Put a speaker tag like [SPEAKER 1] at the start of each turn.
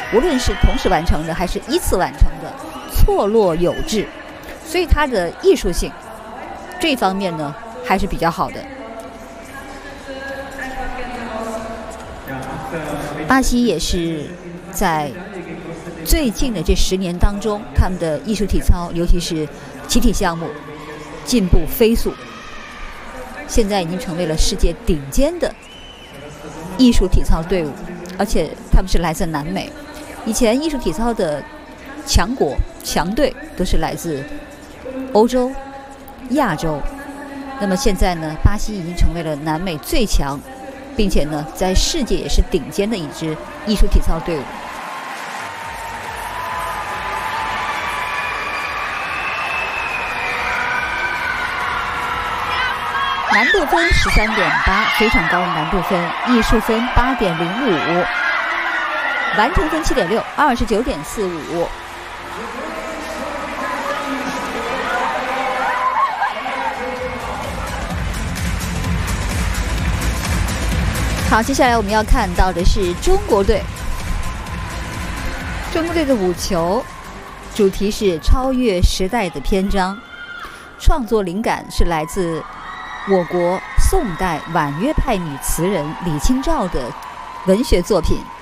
[SPEAKER 1] 无论是同时完成的还是依次完成的，错落有致，所以它的艺术性这方面呢还是比较好的。巴西也是在最近的这10年当中，他们的艺术体操，尤其是集体项目，进步飞速，现在已经成为了世界顶尖的艺术体操队伍，而且他们是来自南美。以前艺术体操的强国强队都是来自欧洲、亚洲，那么现在呢，巴西已经成为了南美最强，并且呢，在世界也是顶尖的一支艺术体操队伍。难度分13.8，非常高的难度分，艺术分8.05，完成分7.6， 29.45。好，接下来我们要看到的是中国队。中国队的舞球主题是超越时代的篇章，创作灵感是来自我国宋代婉约派女词人李清照的文学作品《